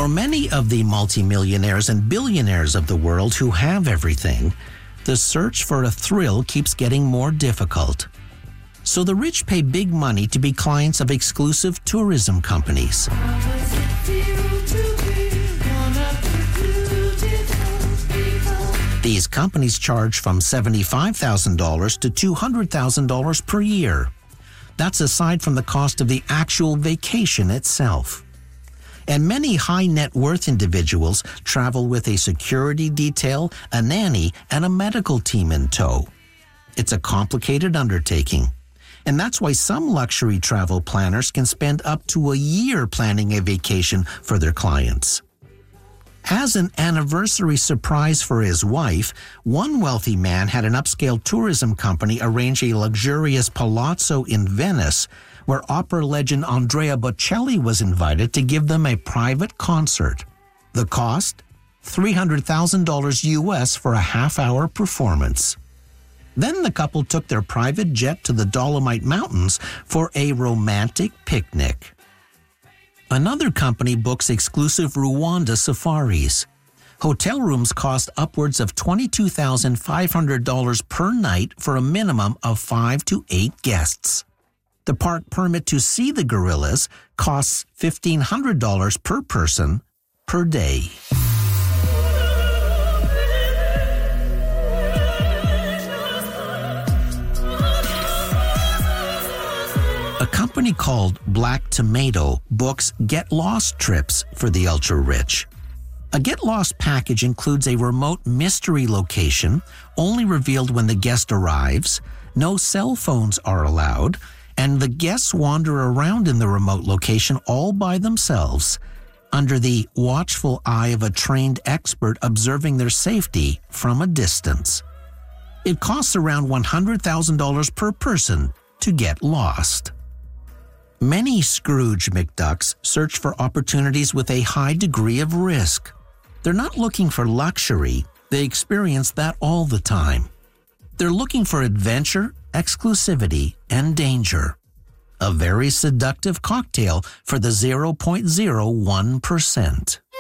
For many of the multimillionaires and billionaires of the world who have everything, the search for a thrill keeps getting more difficult. So the rich pay big money to be clients of exclusive tourism companies. These companies charge from $75,000 to $200,000 per year. That's aside from the cost of the actual vacation itself. And many high net worth individuals travel with a security detail, a nanny, and a medical team in tow. It's a complicated undertaking. And that's why some luxury travel planners can spend up to a year planning a vacation for their clients. As an anniversary surprise for his wife, one wealthy man had an upscale tourism company arrange a luxurious palazzo in Venice, where opera legend Andrea Bocelli was invited to give them a private concert. The cost? $300,000 US for a half-hour performance. Then the couple took their private jet to the Dolomite Mountains for a romantic picnic. Another company books exclusive Rwanda safaris. Hotel rooms cost upwards of $22,500 per night for a minimum of 5 to 8 guests. The park permit to see the gorillas costs $1,500 per person per day. A company called Black Tomato books Get Lost trips for the ultra-rich. A Get Lost package includes a remote mystery location, only revealed when the guest arrives, no cell phones are allowed, and the guests wander around in the remote location all by themselves, under the watchful eye of a trained expert observing their safety from a distance. It costs around $100,000 per person to get lost. Many Scrooge McDucks search for opportunities with a high degree of risk. They're not looking for luxury, they experience that all the time. They're looking for adventure, exclusivity, and danger. A very seductive cocktail for the 0.01%.